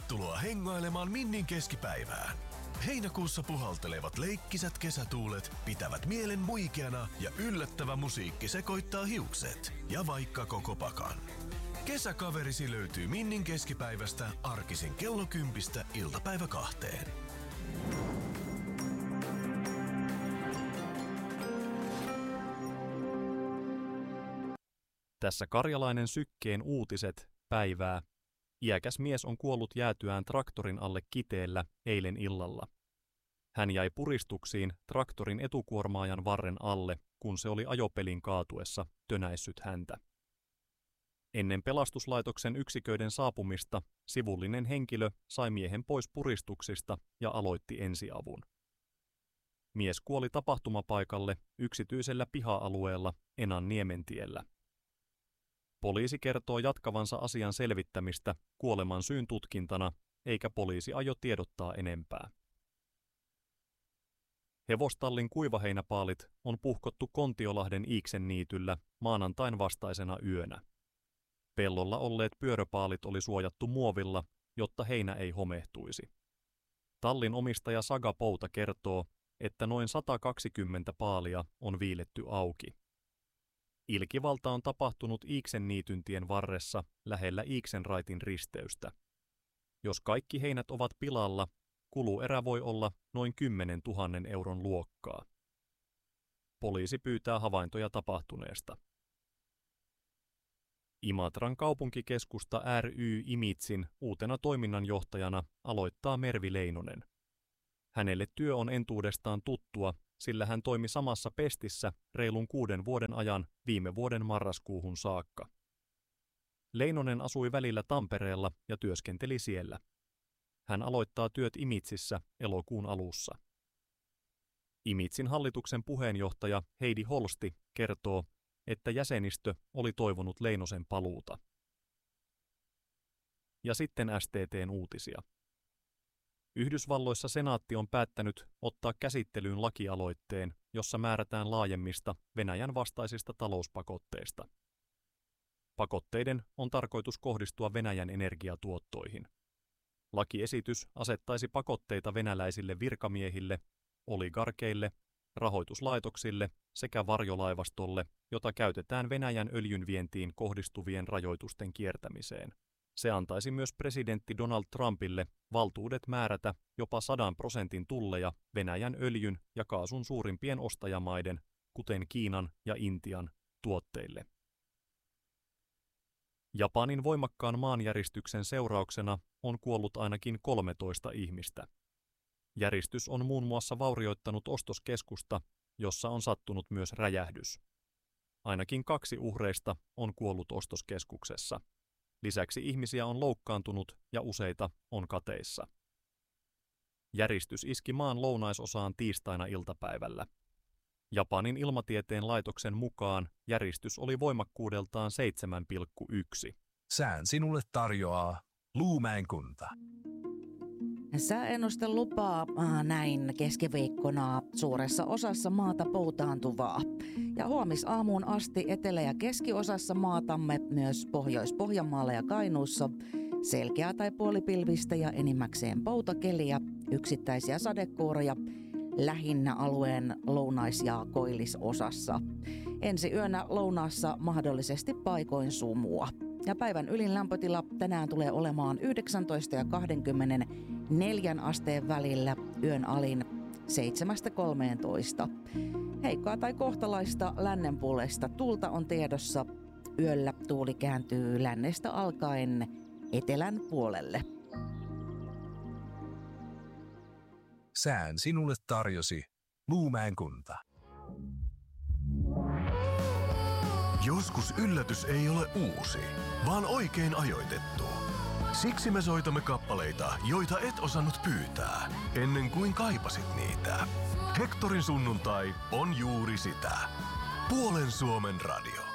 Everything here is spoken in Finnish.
Tervetuloa hengailemaan Minnin keskipäivään. Heinäkuussa puhaltelevat leikkisät kesätuulet pitävät mielen muikeana ja yllättävä musiikki sekoittaa hiukset ja vaikka koko pakan. Kesäkaverisi löytyy Minnin keskipäivästä arkisin kello 10 iltapäivä 2. Tässä Karjalainen Sykkeen uutiset päivää. Iäkäs mies on kuollut jäätyään traktorin alle Kiteellä eilen illalla. Hän jäi puristuksiin traktorin etukuormaajan varren alle, kun se oli ajopelin kaatuessa tönäissyt häntä. Ennen pelastuslaitoksen yksiköiden saapumista sivullinen henkilö sai miehen pois puristuksista ja aloitti ensiavun. Mies kuoli tapahtumapaikalle yksityisellä piha-alueella Enanniemen-tiellä. Poliisi kertoo jatkavansa asian selvittämistä kuoleman syyn tutkintana, eikä poliisi aio tiedottaa enempää. Hevostallin kuivaheinäpaalit on puhkottu Kontiolahden Iiksenniityllä maanantain vastaisena yönä. Pellolla olleet pyöröpaalit oli suojattu muovilla, jotta heinä ei homehtuisi. Tallin omistaja Saga Pouta kertoo, että noin 120 paalia on viiletty auki. Ilkivalta on tapahtunut Iiksenniityntien varressa lähellä Iiksenraitin risteystä. Jos kaikki heinät ovat pilalla, kuluerä voi olla noin 10 000 euron luokkaa. Poliisi pyytää havaintoja tapahtuneesta. Imatran kaupunkikeskusta ry Imitsin uutena toiminnanjohtajana aloittaa Mervi Leinonen. Hänelle työ on entuudestaan tuttua, sillä hän toimi samassa pestissä reilun 6 vuoden ajan viime vuoden marraskuuhun saakka. Leinonen asui välillä Tampereella ja työskenteli siellä. Hän aloittaa työt Imitsissä elokuun alussa. Imitsin hallituksen puheenjohtaja Heidi Holsti kertoo, että jäsenistö oli toivonut Leinosen paluuta. Ja sitten STT:n uutisia. Yhdysvalloissa senaatti on päättänyt ottaa käsittelyyn lakialoitteen, jossa määrätään laajemmista Venäjän vastaisista talouspakotteista. Pakotteiden on tarkoitus kohdistua Venäjän energiatuottoihin. Lakiesitys asettaisi pakotteita venäläisille virkamiehille, oligarkeille, rahoituslaitoksille sekä varjolaivastolle, jota käytetään Venäjän öljynvientiin kohdistuvien rajoitusten kiertämiseen. Se antaisi myös presidentti Donald Trumpille valtuudet määrätä jopa 100% tulleja Venäjän öljyn ja kaasun suurimpien ostajamaiden, kuten Kiinan ja Intian, tuotteille. Japanin voimakkaan maanjäristyksen seurauksena on kuollut ainakin 13 ihmistä. Järistys on muun muassa vaurioittanut ostoskeskusta, jossa on sattunut myös räjähdys. Ainakin 2 uhreista on kuollut ostoskeskuksessa. Lisäksi ihmisiä on loukkaantunut ja useita on kateissa. Järistys iski maan lounaisosaan tiistaina iltapäivällä. Japanin ilmatieteen laitoksen mukaan järistys oli voimakkuudeltaan 7,1. Sään sinulle tarjoaa Luumäen kunta. Sääennuste lupaa näin keskiviikkona suuressa osassa maata poutaantuvaa. Ja huomisaamuun asti etelä- ja keskiosassa maatamme myös Pohjois-Pohjanmaalla ja Kainuussa selkeää tai puolipilvistä ja enimmäkseen poutakeliä, yksittäisiä sadekuuroja lähinnä alueen lounais- ja koillisosassa. Ensi yönä lounaassa mahdollisesti paikoin sumua. Ja päivän ylin lämpötila tänään tulee olemaan 19 ja 24 asteen välillä, yön alin 7-13. Heikkoa tai kohtalaista lännenpuoleista tuulta on tiedossa. Yöllä tuuli kääntyy lännestä alkaen etelän puolelle. Sään sinulle tarjosi Luumäen kunta. Joskus yllätys ei ole uusi, vaan oikein ajoitettu. Siksi me soitamme kappaleita, joita et osannut pyytää, ennen kuin kaipasit niitä. Hektorin sunnuntai on juuri sitä. Puolen Suomen radio.